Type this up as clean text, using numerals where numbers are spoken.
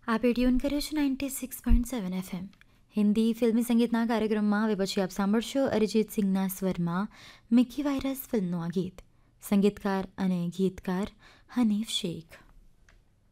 આપે ટ્યુન કર્યો છે 96.7 FM. હિન્દી ફિલ્મી સંગીતના કાર્યક્રમમાં હવે પછી આપ સાંભળશો અરિજીત સિંહના સ્વરમાં મિકી વાયરસ ફિલ્મનું આ ગીત. સંગીતકાર અને ગીતકાર હનીફ શેખ.